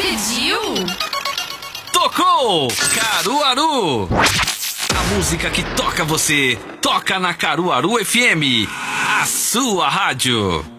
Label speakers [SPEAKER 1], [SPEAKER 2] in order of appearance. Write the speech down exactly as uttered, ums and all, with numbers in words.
[SPEAKER 1] pediu?
[SPEAKER 2] Tocou! Caruaru! A música que toca você, toca na Caruaru F M, a sua rádio.